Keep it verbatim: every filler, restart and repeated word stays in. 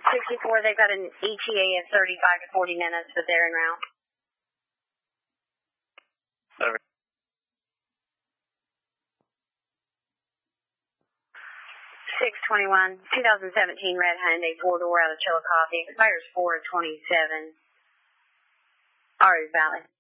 sixty-four, they've got an E T A of thirty-five to forty minutes, but they're en route. Over. six twenty-one, twenty seventeen Red Hyundai four-door out of Chillicothe. Expires four of twenty-seven. Orange Valley.